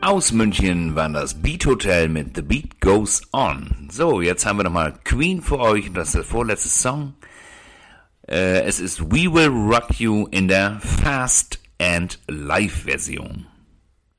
Aus München war das Beat Hotel mit The Beat Goes On. So, jetzt haben wir nochmal Queen für euch. Das ist der vorletzte Song. Es ist We Will Rock You in der Fast and Live Version.